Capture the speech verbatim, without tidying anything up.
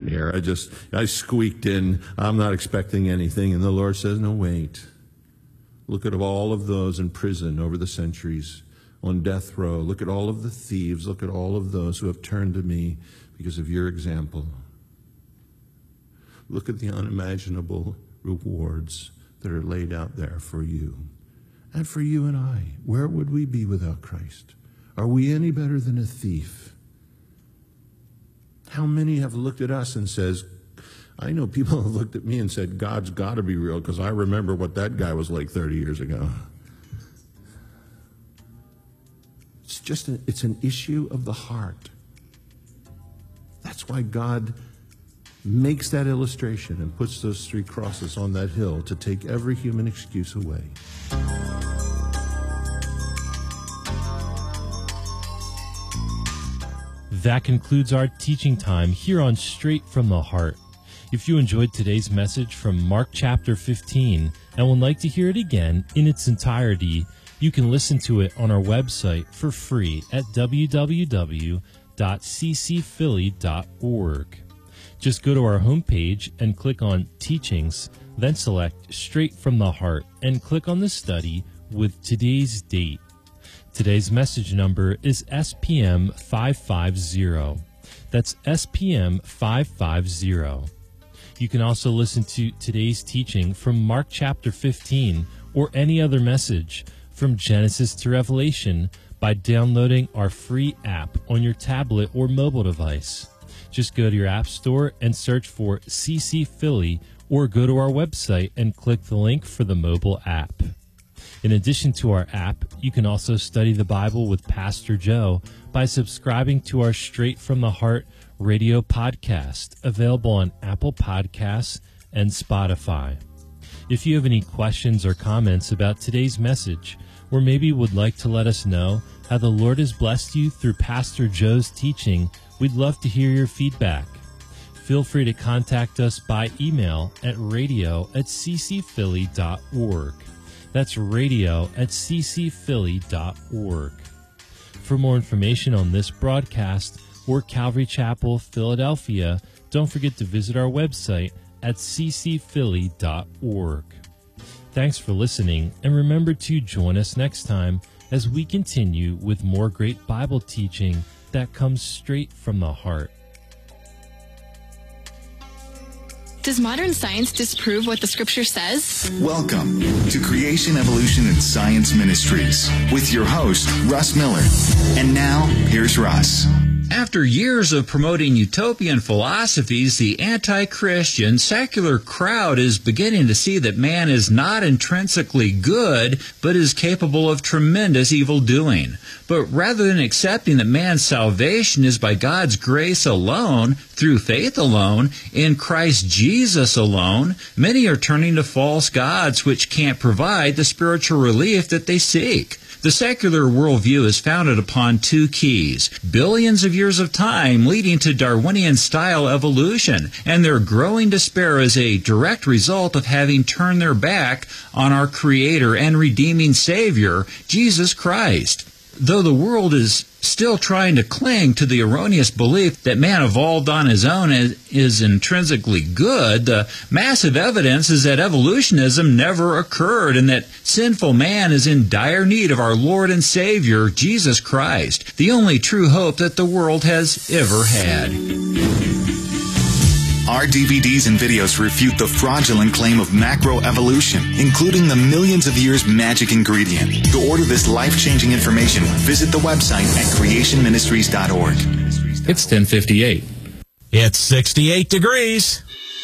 here. I just, I squeaked in. I'm not expecting anything. And the Lord says, no, wait. Look at all of those in prison over the centuries, on death row. Look at all of the thieves. Look at all of those who have turned to me because of your example. Look at the unimaginable rewards that are laid out there for you and for you and I. Where would we be without Christ? Are we any better than a thief? How many have looked at us and says, I know people have looked at me and said, God's got to be real because I remember what that guy was like thirty years ago. It's just a, it's an issue of the heart. That's why God makes that illustration and puts those three crosses on that hill to take every human excuse away. That concludes our teaching time here on Straight from the Heart. If you enjoyed today's message from Mark chapter fifteen and would like to hear it again in its entirety, you can listen to it on our website for free at w w w dot c c philly dot org. Just go to our homepage and click on Teachings, then select Straight from the Heart and click on the study with today's date. Today's message number is S P M five five zero. That's S P M five five zero. You can also listen to today's teaching from Mark chapter fifteen or any other message from Genesis to Revelation by downloading our free app on your tablet or mobile device. Just go to your app store and search for C C Philly or go to our website and click the link for the mobile app. In addition to our app, you can also study the Bible with Pastor Joe by subscribing to our Straight from the Heart radio podcast, available on Apple Podcasts and Spotify. If you have any questions or comments about today's message, or maybe would like to let us know how the Lord has blessed you through Pastor Joe's teaching, we'd love to hear your feedback. Feel free to contact us by email at radio at c c philly dot org. That's radio at c c philly dot org. For more information on this broadcast or Calvary Chapel, Philadelphia, don't forget to visit our website at c c philly dot org. Thanks for listening, and remember to join us next time as we continue with more great Bible teaching that comes straight from the heart. Does modern science disprove what the scripture says? Welcome to Creation, Evolution, and Science Ministries with your host, Russ Miller. And now, here's Russ. After years of promoting utopian philosophies, the anti-Christian secular crowd is beginning to see that man is not intrinsically good, but is capable of tremendous evil doing. But rather than accepting that man's salvation is by God's grace alone, through faith alone, in Christ Jesus alone, many are turning to false gods which can't provide the spiritual relief that they seek. The secular worldview is founded upon two keys: billions of years of time leading to Darwinian-style evolution, and their growing despair is a direct result of having turned their back on our Creator and redeeming Savior, Jesus Christ. Though the world is still trying to cling to the erroneous belief that man evolved on his own and is intrinsically good, the massive evidence is that evolutionism never occurred and that sinful man is in dire need of our Lord and Savior, Jesus Christ, the only true hope that the world has ever had. Our D V Ds and videos refute the fraudulent claim of macroevolution, including the millions of years magic ingredient. To order this life-changing information, visit the website at creation ministries dot org. It's ten fifty-eight. It's sixty-eight degrees.